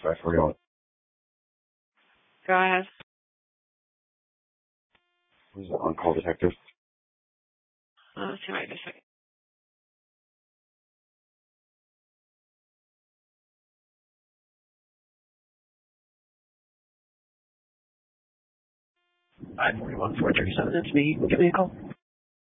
Sorry, 41. Go ahead. Who's the on-call detective? Let's see, wait a second. I-41 437. That's me. Give me a call.